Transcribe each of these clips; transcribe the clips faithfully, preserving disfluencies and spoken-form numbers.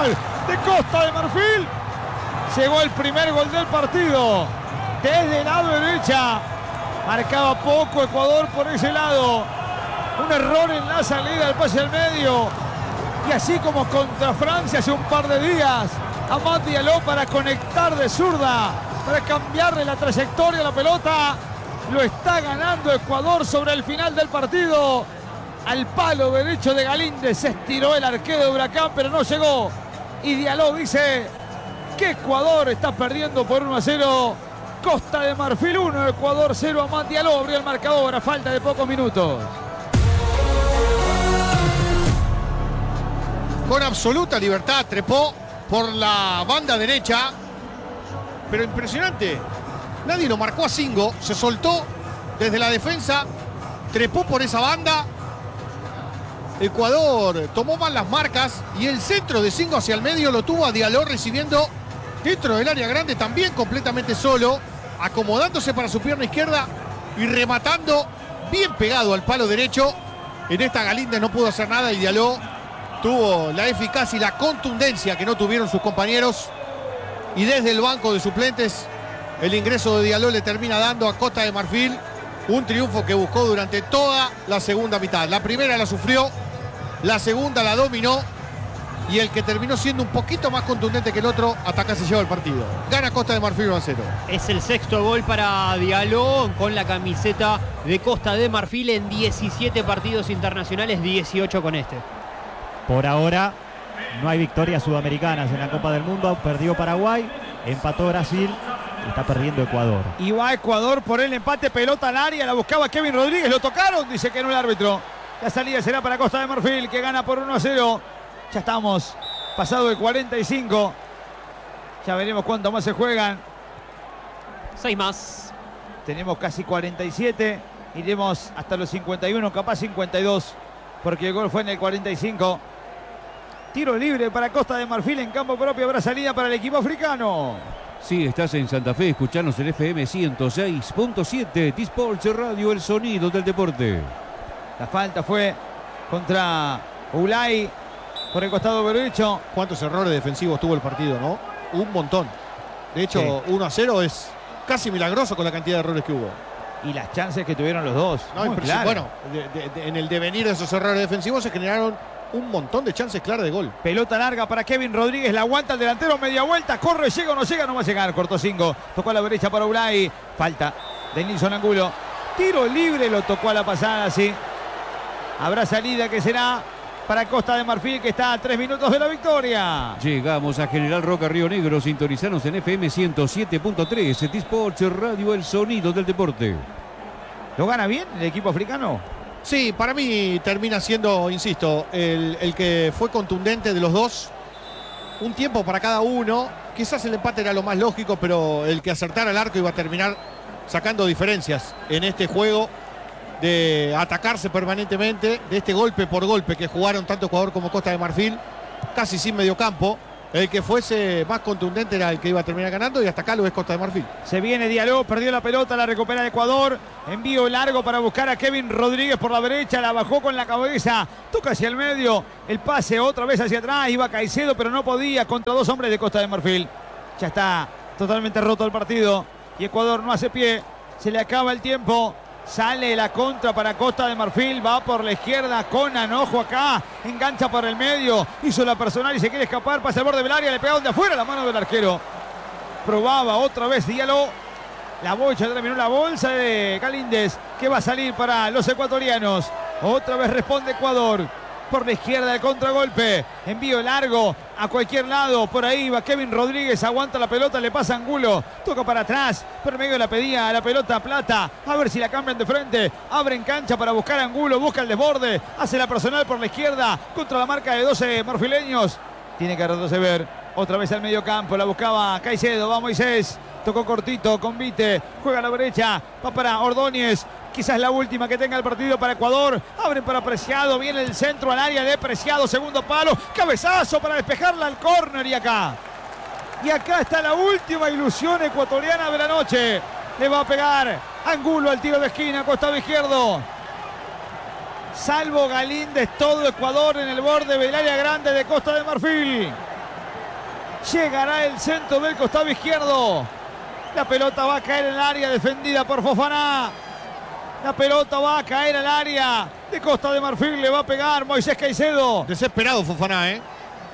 Nacional de Costa de Marfil. Llegó el primer gol del partido desde el lado derecha. Marcaba poco Ecuador por ese lado. Un error en la salida, el pase al medio. Y así como contra Francia hace un par de días, Amad Diallo para conectar de zurda, para cambiarle la trayectoria a la pelota. Lo está ganando Ecuador sobre el final del partido. Al palo derecho de Galíndez se estiró el arquero de Huracán, pero no llegó. Y Diallo dice que Ecuador está perdiendo por uno a cero. Costa de Marfil uno, Ecuador cero. Amad Diallo abrió el marcador a falta de pocos minutos. Con absoluta libertad trepó por la banda derecha, pero impresionante. Nadie lo marcó a Singo, se soltó desde la defensa, trepó por esa banda. Ecuador tomó mal las marcas y el centro de Singo hacia el medio lo tuvo a Diallo recibiendo dentro del área grande, también completamente solo, acomodándose para su pierna izquierda y rematando bien pegado al palo derecho. En esta Galíndez no pudo hacer nada y Diallo tuvo la eficacia y la contundencia que no tuvieron sus compañeros. Y desde el banco de suplentes, el ingreso de Diallo le termina dando a Costa de Marfil un triunfo que buscó durante toda la segunda mitad. La primera la sufrió, la segunda la dominó y el que terminó siendo un poquito más contundente que el otro, hasta acá se lleva el partido. Gana Costa de Marfil uno a cero. Es el sexto gol para Diallo con la camiseta de Costa de Marfil en diecisiete partidos internacionales, dieciocho con este. Por ahora no hay victorias sudamericanas en la Copa del Mundo. Perdió Paraguay, empató Brasil y está perdiendo Ecuador. Y va Ecuador por el empate, pelota al área, la buscaba Kevin Rodríguez, lo tocaron, dice que no el árbitro. La salida será para Costa de Marfil, que gana por uno a cero. Ya estamos pasado de cuarenta y cinco. Ya veremos cuánto más se juegan. Seis más. Tenemos casi cuarenta y siete. Iremos hasta los cincuenta y uno, capaz cincuenta y dos. Porque el gol fue en el cuarenta y cinco. Tiro libre para Costa de Marfil en campo propio. Habrá salida para el equipo africano. Sí, estás en Santa Fe, escuchanos en F M ciento seis punto siete. T-Sports Radio, el sonido del deporte. La falta fue contra Ulay por el costado derecho. Cuántos errores defensivos tuvo el partido, ¿no? Un montón. De hecho, sí. uno a cero es casi milagroso con la cantidad de errores que hubo. Y las chances que tuvieron los dos. No, impresionante. Bueno, de, de, de, en el devenir de esos errores defensivos se generaron un montón de chances claras de gol. Pelota larga para Kevin Rodríguez, la aguanta el delantero, media vuelta, corre, llega o no llega, no va a llegar, cortó cinco, tocó a la derecha para Ulay, falta de Nilson Angulo, tiro libre, lo tocó a la pasada, sí. Habrá salida que será para Costa de Marfil, que está a tres minutos de la victoria. Llegamos a General Roca, Río Negro, sintonizanos en F M ciento siete punto tres, T-Sports Radio, el sonido del deporte. ¿Lo gana bien el equipo africano? Sí, para mí termina siendo, insisto, el, el que fue contundente de los dos. Un tiempo para cada uno. Quizás el empate era lo más lógico, pero el que acertara el arco iba a terminar sacando diferencias en este juego de atacarse permanentemente, de este golpe por golpe que jugaron tanto Ecuador como Costa de Marfil, casi sin mediocampo. El que fuese más contundente era el que iba a terminar ganando y hasta acá lo es Costa de Marfil. Se viene Diallo, perdió la pelota, la recupera Ecuador. Envío largo para buscar a Kevin Rodríguez por la derecha, la bajó con la cabeza, toca hacia el medio, el pase otra vez hacia atrás, iba Caicedo pero no podía contra dos hombres de Costa de Marfil. Ya está totalmente roto el partido y Ecuador no hace pie, se le acaba el tiempo. Sale la contra para Costa de Marfil, va por la izquierda, Conan, ojo acá, engancha por el medio, hizo la personal y se quiere escapar, pasa al borde del área, le pegaron de afuera la mano del arquero. Probaba otra vez Diallo, la bolsa, terminó la bolsa de Galíndez, que va a salir para los ecuatorianos. Otra vez responde Ecuador, por la izquierda el contragolpe, envío largo a cualquier lado, por ahí va Kevin Rodríguez, aguanta la pelota, le pasa Angulo, toca para atrás, por medio la pedía a la pelota Plata, a ver si la cambian de frente, abre en cancha para buscar a Angulo, busca el desborde, hace la personal por la izquierda, contra la marca de doce marfileños, tiene que retroceder, otra vez al medio campo, la buscaba Caicedo, va Moisés, tocó cortito, convite, juega a la derecha, va para Ordóñez, quizás la última que tenga el partido para Ecuador, abren para Preciado, viene el centro al área de Preciado, segundo palo, cabezazo para despejarla al córner y acá, y acá está la última ilusión ecuatoriana de la noche, le va a pegar Angulo al tiro de esquina, costado izquierdo, salvo Galíndez, todo Ecuador en el borde del área grande de Costa de Marfil. Llegará el centro del costado izquierdo. La pelota va a caer en el área defendida por Fofana. La pelota va a caer al área de Costa de Marfil. Le va a pegar Moisés Caicedo. Desesperado Fofana, ¿eh?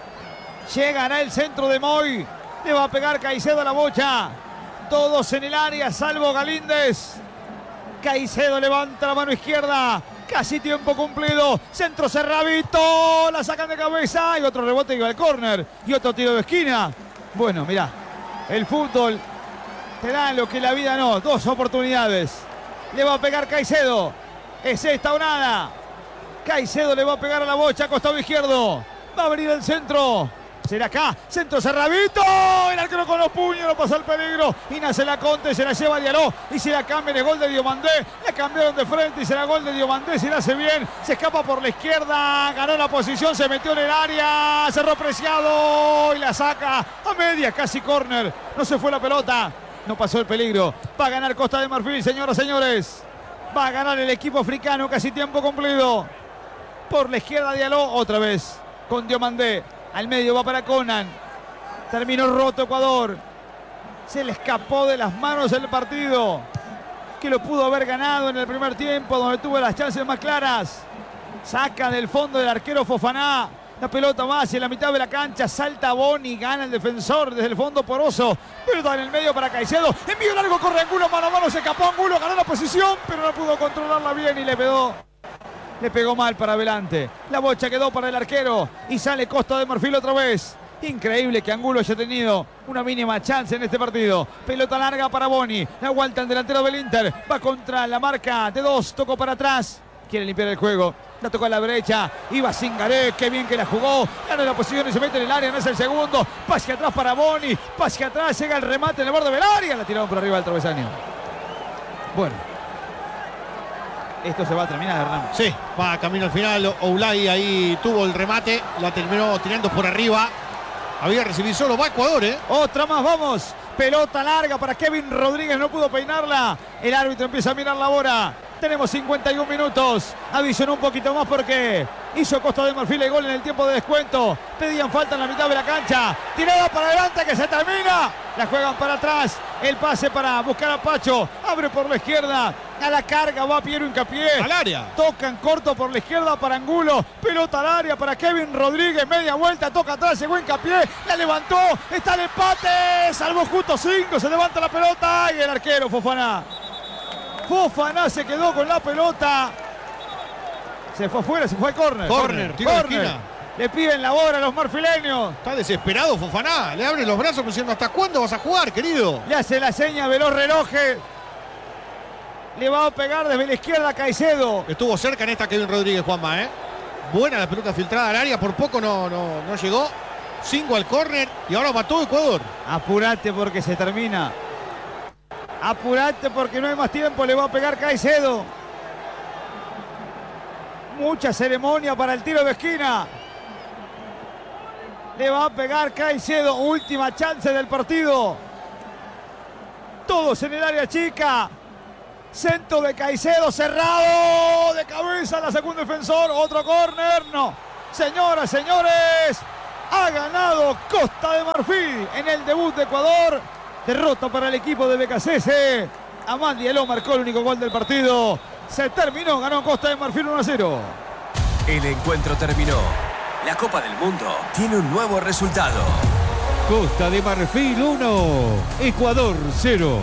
Llegará el centro de Moy. Le va a pegar Caicedo a la bocha. Todos en el área, salvo Galíndez. Caicedo levanta la mano izquierda. Casi tiempo cumplido. Centro Cerravito. La sacan de cabeza. Y otro rebote y va al córner. Y otro tiro de esquina. Bueno, mirá. El fútbol te da lo que la vida no. Dos oportunidades. Le va a pegar Caicedo. Es esta o nada. Caicedo le va a pegar a la bocha. Costado izquierdo. Va a abrir el centro. Será acá, centro Cerravito, el arquero con los puños, lo pasa el peligro, y nace la Conte, se la lleva Diallo, y si la cambian es gol de Diomandé, la cambiaron de frente y será gol de Diomandé, si la hace bien, se escapa por la izquierda, ganó la posición, se metió en el área, cerró Preciado, y la saca a media, casi córner, no se fue la pelota, no pasó el peligro, va a ganar Costa de Marfil, señoras, señores, va a ganar el equipo africano, casi tiempo cumplido, por la izquierda Diallo, otra vez, con Diomandé. Al medio va para Conan. Terminó roto Ecuador. Se le escapó de las manos el partido. Que lo pudo haber ganado en el primer tiempo, donde tuvo las chances más claras. Saca del fondo del arquero Fofana. La pelota va hacia la mitad de la cancha. Salta Boni. Gana el defensor desde el fondo Poroso. Pelota en el medio para Caicedo. Envío largo, corre Angulo. Mano a mano se escapó Angulo. Ganó la posición, pero no pudo controlarla bien y le pegó. Le pegó mal para adelante. La bocha quedó para el arquero. Y sale Costa de Marfil otra vez. Increíble que Angulo haya tenido una mínima chance en este partido. Pelota larga para Boni. La aguanta el delantero del Inter. Va contra la marca de dos. Tocó para atrás. Quiere limpiar el juego. La tocó a la derecha. Iba Singaré. Qué bien que la jugó. Gana la posición y se mete en el área. No es el segundo. Pase atrás para Boni. Pase atrás. Llega el remate en el borde del área. La tiraron por arriba del travesaño. Bueno. Esto se va a terminar, Hernán. Sí, va camino al final. Oulay ahí tuvo el remate. La terminó tirando por arriba. Había recibido solo. Va Ecuador, ¿eh? Otra más, vamos. Pelota larga para Kevin Rodríguez. No pudo peinarla. El árbitro empieza a mirar la hora. Tenemos cincuenta y un minutos. Adicionó un poquito más porque hizo Costa de Marfil el gol en el tiempo de descuento. Pedían falta en la mitad de la cancha. Tirada para adelante que se termina. La juegan para atrás. El pase para buscar a Pacho. Abre por la izquierda. A la carga va Piero Hincapié. Al área. Tocan corto por la izquierda para Angulo. Pelota al área para Kevin Rodríguez. Media vuelta. Toca atrás. Llegó Hincapié. La levantó. Está el empate. Salvó justo cinco. Se levanta la pelota. Y el arquero Fofana. Fofana se quedó con la pelota. Se fue afuera. Se fue al córner. Córner. Tiro de esquina. Le piden la hora a los marfileños. Está desesperado Fofana. Le abre los brazos diciendo: ¿hasta cuándo vas a jugar, querido? Le hace la seña veloz relojes. Le va a pegar desde la izquierda a Caicedo. Estuvo cerca en esta Kevin Rodríguez, Juanma, ¿eh? Buena la pelota filtrada al área. Por poco no, no, no llegó. Cinco al córner y ahora mató Ecuador. Apurate porque se termina. Apurate porque no hay más tiempo. Le va a pegar Caicedo. Mucha ceremonia para el tiro de esquina. Le va a pegar Caicedo. Última chance del partido. Todos en el área chica. Centro de Caicedo cerrado. De cabeza la segunda defensor. Otro córner. No. Señoras, señores. Ha ganado Costa de Marfil en el debut de Ecuador. Derrota para el equipo de B K C S. Amad Diallo marcó el único gol del partido. Se terminó. Ganó Costa de Marfil uno a cero. El encuentro terminó. La Copa del Mundo tiene un nuevo resultado. Costa de Marfil uno, Ecuador cero.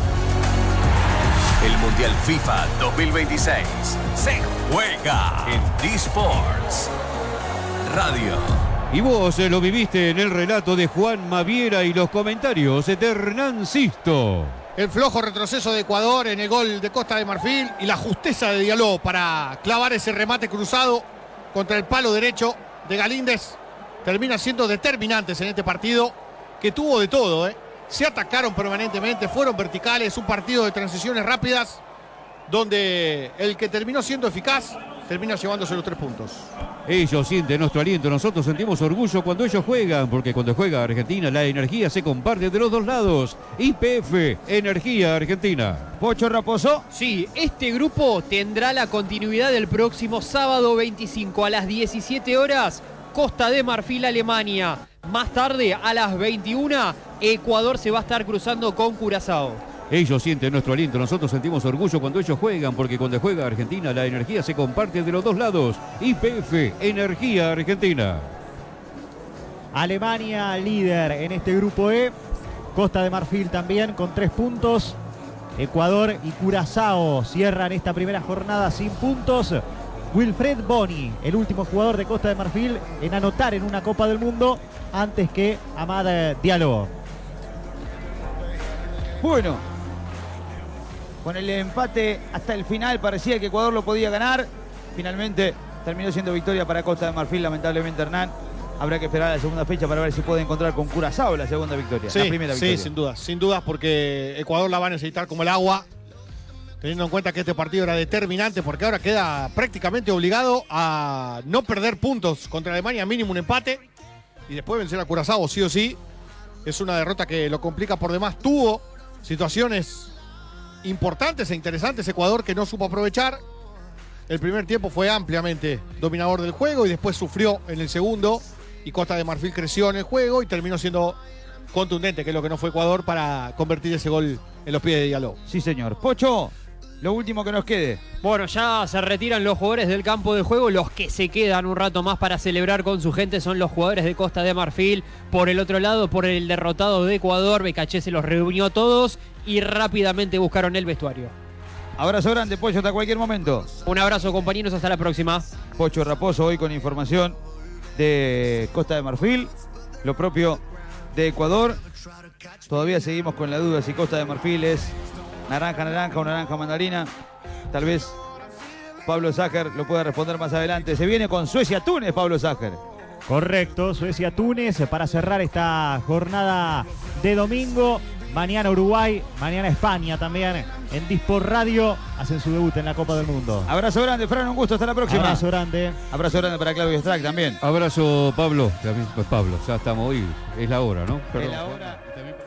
El Mundial FIFA dos mil veintiséis se juega en D-Sports Radio. Y vos eh, lo viviste en el relato de Juan Maviera y los comentarios de Hernán Sisto. El flojo retroceso de Ecuador en el gol de Costa de Marfil y la justeza de Diallo para clavar ese remate cruzado contra el palo derecho de Galíndez termina siendo determinantes en este partido que tuvo de todo, ¿eh? Se atacaron permanentemente, fueron verticales, un partido de transiciones rápidas donde el que terminó siendo eficaz termina llevándose los tres puntos. Ellos sienten nuestro aliento, nosotros sentimos orgullo cuando ellos juegan, porque cuando juega Argentina la energía se comparte de los dos lados. Y P F, Energía Argentina. Pocho Raposo. Sí, este grupo tendrá la continuidad el próximo sábado veinticinco a las diecisiete horas Costa de Marfil, Alemania. Más tarde, a las veintiuna, Ecuador se va a estar cruzando con Curazao. Ellos sienten nuestro aliento, nosotros sentimos orgullo cuando ellos juegan, porque cuando juega Argentina la energía se comparte de los dos lados. Y P F, Energía Argentina. Alemania líder en este grupo E. Costa de Marfil también con tres puntos. Ecuador y Curazao cierran esta primera jornada sin puntos. Wilfred Bony, el último jugador de Costa de Marfil en anotar en una Copa del Mundo antes que Amad Diallo. Bueno, con el empate hasta el final parecía que Ecuador lo podía ganar. Finalmente terminó siendo victoria para Costa de Marfil, lamentablemente, Hernán. Habrá que esperar a la segunda fecha para ver si puede encontrar con Curazao la segunda victoria, Sí, la primera victoria. sí, sin duda, sin dudas, porque Ecuador la va a necesitar como el agua, teniendo en cuenta que este partido era determinante, porque ahora queda prácticamente obligado a no perder puntos contra Alemania, mínimo un empate, y después vencer a Curazao, sí o sí. Es una derrota que lo complica por demás. Tuvo situaciones importantes e interesantes Ecuador que no supo aprovechar. El primer tiempo fue ampliamente dominador del juego y después sufrió en el segundo, y Costa de Marfil creció en el juego y terminó siendo contundente, que es lo que no fue Ecuador, para convertir ese gol en los pies de Diallo. Sí, señor. Pocho, lo último que nos quede. Bueno, ya se retiran los jugadores del campo de juego. Los que se quedan un rato más para celebrar con su gente son los jugadores de Costa de Marfil. Por el otro lado, por el derrotado de Ecuador, Becaché se los reunió a todos y rápidamente buscaron el vestuario. Abrazo grande, Pocho, hasta cualquier momento. Un abrazo, compañeros, hasta la próxima. Pocho Raposo hoy con información de Costa de Marfil, lo propio de Ecuador. Todavía seguimos con la duda si Costa de Marfil es naranja, naranja o naranja mandarina. Tal vez Pablo Sácher lo pueda responder más adelante. Se viene con Suecia-Túnez, Pablo Sácher. Correcto, Suecia-Túnez para cerrar esta jornada de domingo. Mañana Uruguay, mañana España también en Disport Radio. Hacen su debut en la Copa del Mundo. Abrazo grande, Fran, un gusto, hasta la próxima. Abrazo grande. Abrazo grande para Claudio Strack también. Abrazo, Pablo. También, pues Pablo, ya estamos hoy. Es la hora, ¿no? Es la hora.